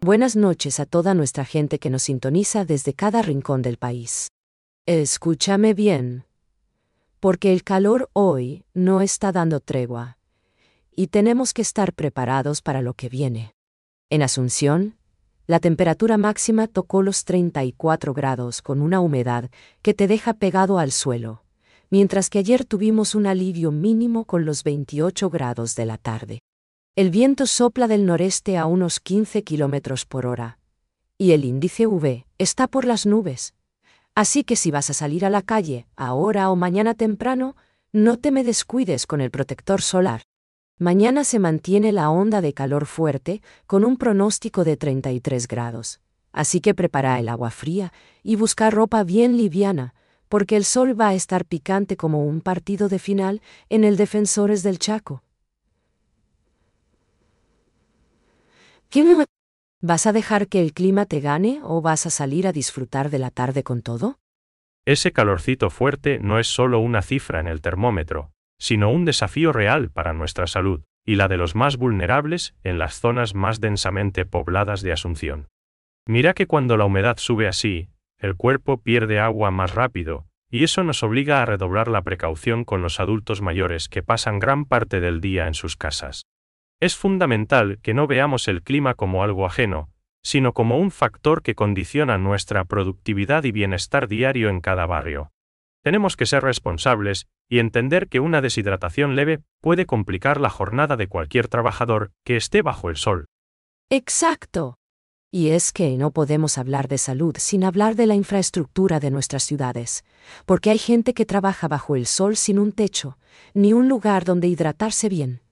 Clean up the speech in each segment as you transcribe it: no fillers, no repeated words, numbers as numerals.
Buenas noches a toda nuestra gente que nos sintoniza desde cada rincón del país. Escúchame bien, porque el calor hoy no está dando tregua, y tenemos que estar preparados para lo que viene. En Asunción, la temperatura máxima tocó los 34 grados con una humedad que te deja pegado al suelo, mientras que ayer tuvimos un alivio mínimo con los 28 grados de la tarde. El viento sopla del noreste a unos 15 kilómetros por hora, y el índice UV está por las nubes. Así que si vas a salir a la calle, ahora o mañana temprano, no te me descuides con el protector solar. Mañana se mantiene la onda de calor fuerte, con un pronóstico de 33 grados. Así que prepara el agua fría y busca ropa bien liviana, porque el sol va a estar picante como un partido de final en el Defensores del Chaco. ¿Vas a dejar que el clima te gane o vas a salir a disfrutar de la tarde con todo? Ese calorcito fuerte no es solo una cifra en el termómetro, sino un desafío real para nuestra salud, y la de los más vulnerables en las zonas más densamente pobladas de Asunción. Mira que cuando la humedad sube así, el cuerpo pierde agua más rápido, y eso nos obliga a redoblar la precaución con los adultos mayores que pasan gran parte del día en sus casas. Es fundamental que no veamos el clima como algo ajeno, sino como un factor que condiciona nuestra productividad y bienestar diario en cada barrio. Tenemos que ser responsables y entender que una deshidratación leve puede complicar la jornada de cualquier trabajador que esté bajo el sol. Exacto. Y es que no podemos hablar de salud sin hablar de la infraestructura de nuestras ciudades, porque hay gente que trabaja bajo el sol sin un techo, ni un lugar donde hidratarse bien.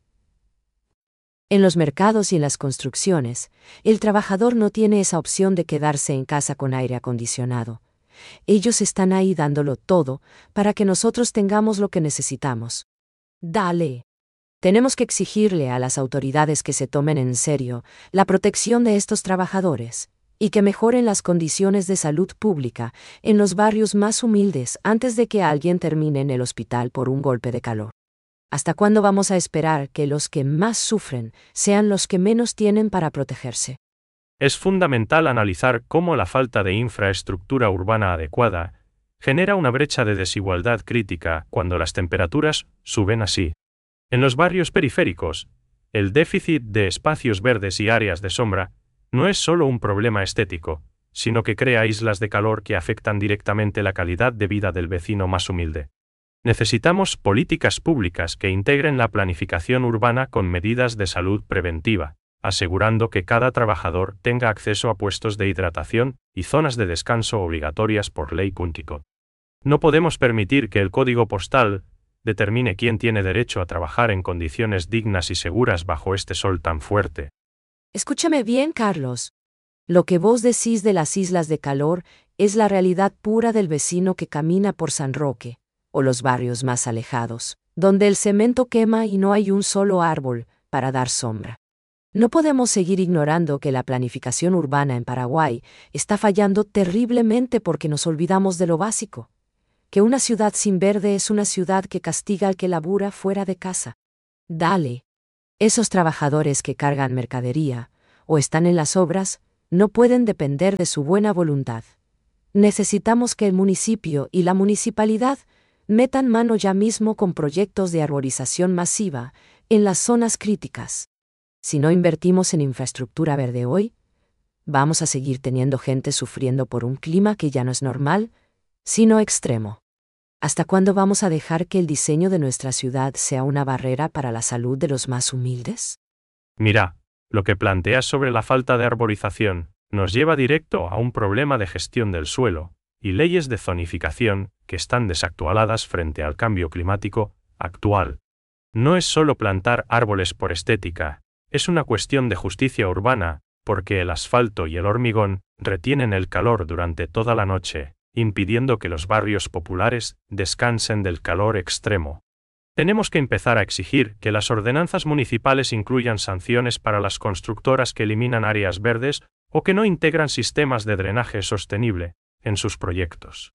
En los mercados y en las construcciones, el trabajador no tiene esa opción de quedarse en casa con aire acondicionado. Ellos están ahí dándolo todo para que nosotros tengamos lo que necesitamos. Dale. Tenemos que exigirle a las autoridades que se tomen en serio la protección de estos trabajadores y que mejoren las condiciones de salud pública en los barrios más humildes antes de que alguien termine en el hospital por un golpe de calor. ¿Hasta cuándo vamos a esperar que los que más sufren sean los que menos tienen para protegerse? Es fundamental analizar cómo la falta de infraestructura urbana adecuada genera una brecha de desigualdad crítica cuando las temperaturas suben así. En los barrios periféricos, el déficit de espacios verdes y áreas de sombra no es solo un problema estético, sino que crea islas de calor que afectan directamente la calidad de vida del vecino más humilde. Necesitamos políticas públicas que integren la planificación urbana con medidas de salud preventiva, asegurando que cada trabajador tenga acceso a puestos de hidratación y zonas de descanso obligatorias por ley Cuntico. No podemos permitir que el código postal determine quién tiene derecho a trabajar en condiciones dignas y seguras bajo este sol tan fuerte. Escúchame bien, Carlos. Lo que vos decís de las islas de calor es la realidad pura del vecino que camina por San Roque, o los barrios más alejados, donde el cemento quema y no hay un solo árbol para dar sombra. No podemos seguir ignorando que la planificación urbana en Paraguay está fallando terriblemente porque nos olvidamos de lo básico, que una ciudad sin verde es una ciudad que castiga al que labura fuera de casa. Dale. Esos trabajadores que cargan mercadería o están en las obras no pueden depender de su buena voluntad. Necesitamos que el municipio y la municipalidad metan mano ya mismo con proyectos de arborización masiva en las zonas críticas. Si no invertimos en infraestructura verde hoy, vamos a seguir teniendo gente sufriendo por un clima que ya no es normal, sino extremo. ¿Hasta cuándo vamos a dejar que el diseño de nuestra ciudad sea una barrera para la salud de los más humildes? Mira, lo que planteas sobre la falta de arborización nos lleva directo a un problema de gestión del suelo y leyes de zonificación que están desactualizadas frente al cambio climático actual. No es solo plantar árboles por estética, es una cuestión de justicia urbana, porque el asfalto y el hormigón retienen el calor durante toda la noche, impidiendo que los barrios populares descansen del calor extremo. Tenemos que empezar a exigir que las ordenanzas municipales incluyan sanciones para las constructoras que eliminan áreas verdes o que no integran sistemas de drenaje sostenible en sus proyectos.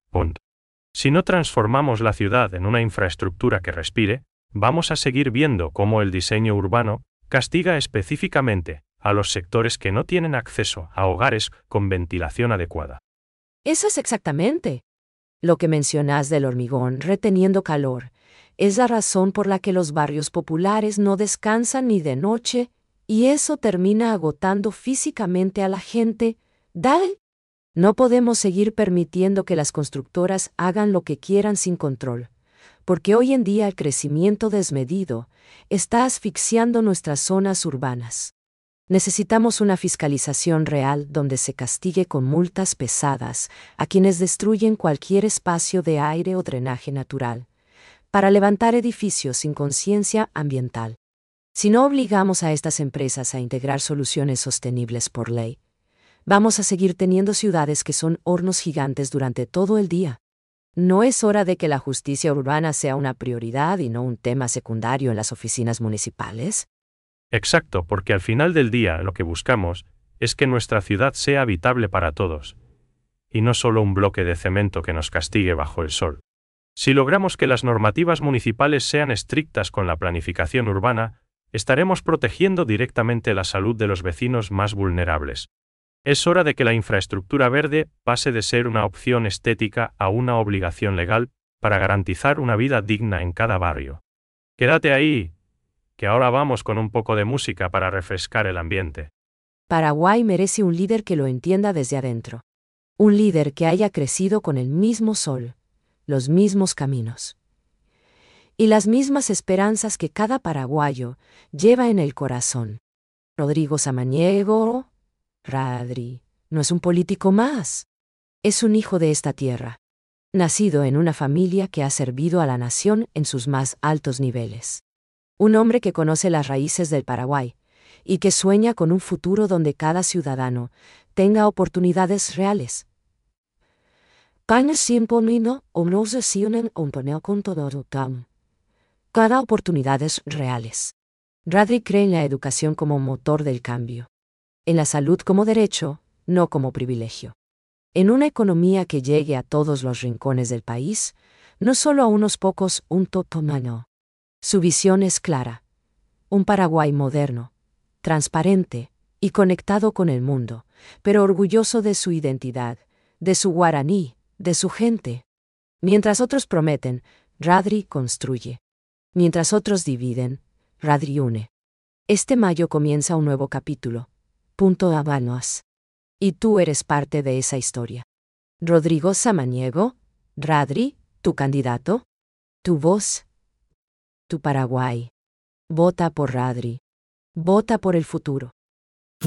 Si no transformamos la ciudad en una infraestructura que respire, vamos a seguir viendo cómo el diseño urbano castiga específicamente a los sectores que no tienen acceso a hogares con ventilación adecuada. Eso es exactamente lo que mencionas del hormigón reteniendo calor. Es la razón por la que los barrios populares no descansan ni de noche, y eso termina agotando físicamente a la gente. ¿Dale? No podemos seguir permitiendo que las constructoras hagan lo que quieran sin control, porque hoy en día el crecimiento desmedido está asfixiando nuestras zonas urbanas. Necesitamos una fiscalización real donde se castigue con multas pesadas a quienes destruyen cualquier espacio de aire o drenaje natural, para levantar edificios sin conciencia ambiental. Si no obligamos a estas empresas a integrar soluciones sostenibles por ley, vamos a seguir teniendo ciudades que son hornos gigantes durante todo el día. ¿No es hora de que la justicia urbana sea una prioridad y no un tema secundario en las oficinas municipales? Exacto, porque al final del día lo que buscamos es que nuestra ciudad sea habitable para todos, y no solo un bloque de cemento que nos castigue bajo el sol. Si logramos que las normativas municipales sean estrictas con la planificación urbana, estaremos protegiendo directamente la salud de los vecinos más vulnerables. Es hora de que la infraestructura verde pase de ser una opción estética a una obligación legal para garantizar una vida digna en cada barrio. Quédate ahí, que ahora vamos con un poco de música para refrescar el ambiente. Paraguay merece un líder que lo entienda desde adentro. Un líder que haya crecido con el mismo sol, los mismos caminos y las mismas esperanzas que cada paraguayo lleva en el corazón. Rodrigo Samaniego, Radri, no es un político más. Es un hijo de esta tierra, nacido en una familia que ha servido a la nación en sus más altos niveles. Un hombre que conoce las raíces del Paraguay y que sueña con un futuro donde cada ciudadano tenga oportunidades reales. Cada oportunidades reales. Radri cree en la educación como motor del cambio. En la salud como derecho, no como privilegio. En una economía que llegue a todos los rincones del país, no solo a unos pocos, un totomano. Su visión es clara. Un Paraguay moderno, transparente y conectado con el mundo, pero orgulloso de su identidad, de su guaraní, de su gente. Mientras otros prometen, Radri construye. Mientras otros dividen, Radri une. Este mayo comienza un nuevo capítulo. Punto Habanos. Y tú eres parte de esa historia. Rodrigo Samaniego, Radri, tu candidato, tu voz, tu Paraguay. Vota por Radri. Vota por el futuro.